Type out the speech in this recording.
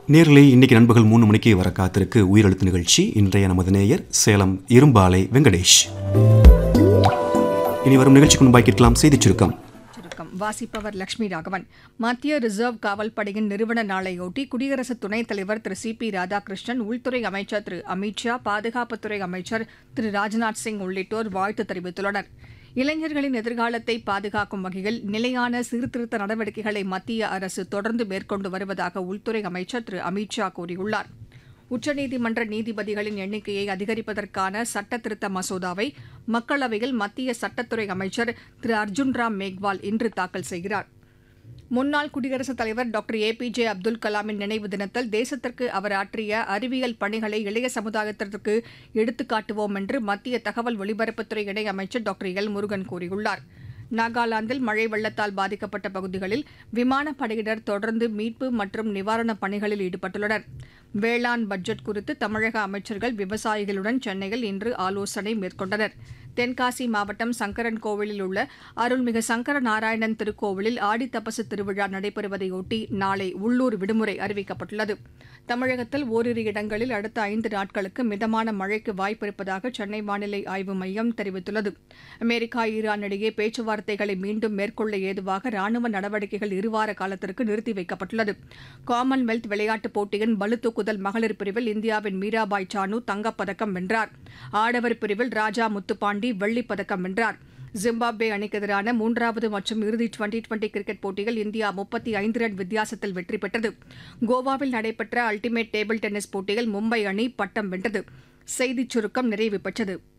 நேரிலே இன்னைக்கு நண்பகல் 3 மணிக்கு வர காத்திருக்கு உயிரெழுத்து நிகழ்ச்சி. இன்றைய நமது நேயர் சேலம் இரும்பாலை வெங்கடேஷ். இனி வரும் நிகழ்ச்சிக்கு முன்பாய் கேட்கலாம் செய்திச் சுருக்கம். வாசிப்பவர் லட்சுமி ராகவன். மத்திய ரிசர்வ் காவல் படையின் நிறுவன நாளையொட்டி குடியரசு துணைத் தலைவர் திரு சி.பி. ராதாகிருஷ்ணன், உள்துறை அமைச்சர் திரு அமித்ஷா, பாதுகாப்புத்துறை அமைச்சர் திரு ராஜ்நாத் சிங் உள்ளிட்டோர் வாழ்த்து தெரிவித்துள்ளனர். இளைஞர்களின் எதிர்காலத்தை பாதுகாக்கும் வகையில் நிலையான சீர்திருத்த நடவடிக்கைகளை மத்திய அரசு தொடர்ந்து மேற்கொண்டு வருவதாக உள்துறை அமைச்சர் திரு அமித்ஷா கூறியுள்ளார். உச்சநீதிமன்ற நீதிபதிகளின் எண்ணிக்கையை அதிகரிப்பதற்கான சட்ட திருத்த மசோதாவை மக்களவையில் மத்திய சட்டத்துறை அமைச்சர் திரு அர்ஜுன் ராம் மேக்வால் இன்று தாக்கல் செய்கிறார். முன்னாள் குடியரசுத் தலைவர் டாக்டர் ஏ.பி.ஜே. அப்துல் கலாமின் நினைவு தினத்தில் தேசத்திற்கு அவர் ஆற்றிய அறிவியல் பணிகளை இளைய சமுதாயத்திற்கு எடுத்துக்காட்டுவோம் என்று மத்திய தகவல் ஒலிபரப்புத்துறை இணையமைச்சர் டாக்டர் எல். முருகன் கூறியுள்ளார். நாகாலாந்தில் மழை வெள்ளத்தால் பாதிக்கப்பட்ட பகுதிகளில் விமானப்படையினர் தொடர்ந்து மீட்பு மற்றும் நிவாரணப் பணிகளில் ஈடுபட்டுள்ளனர். வேளாண் பட்ஜெட் குறித்து தமிழக அமைச்சர்கள் விவசாயிகளுடன் சென்னையில் இன்று ஆலோசனை மேற்கொண்டனர். தென்காசி மாவட்டம் சங்கரன் கோவிலில் உள்ள அருள்மிகு சங்கர நாராயணன் திருக்கோவிலில் ஆடித்தபசு திருவிழா நடைபெறுவதையொட்டி நாளை உள்ளூர் விடுமுறை அறிவிக்கப்பட்டுள்ளது. தமிழகத்தில் ஓரிரு இடங்களில் அடுத்த 5 நாட்களுக்கு மிதமான மழைக்கு வாய்ப்பிருப்பதாக சென்னை வானிலை ஆய்வு மையம் தெரிவித்துள்ளது. அமெரிக்கா ஈரான் இடையே பேச்சுவார்த்தைகளை மீண்டும் மேற்கொள்ள ஏதுவாக ராணுவ நடவடிக்கைகள் இருவார காலத்திற்கு நிறுத்தி வைக்கப்பட்டுள்ளது. காமன்வெல்த் விளையாட்டுப் போட்டியின் பளுதூக்குதல் மகளிர் பிரிவில் இந்தியாவின் மீராபாய் சானு தங்கப்பதக்கம் வென்றார். ஆடவர் பிரிவில் ராஜா முத்துப்பாண்டி வெள்ளிப்பதக்கம் வென்றார். ஜிம்பாப்வே அணிக்கு எதிரான 3வது மற்றும் இறுதி டுவெண்டி கிரிக்கெட் போட்டியில் இந்தியா 35 ரன் வித்தியாசத்தில் வெற்றி பெற்றது. கோவாவில் நடைபெற்ற அல்டிமேட் டேபிள் டென்னிஸ் போட்டியில் மும்பை அணி பட்டம் வென்றது. செய்திச் சுருக்கம் நிறைவு பெற்றது.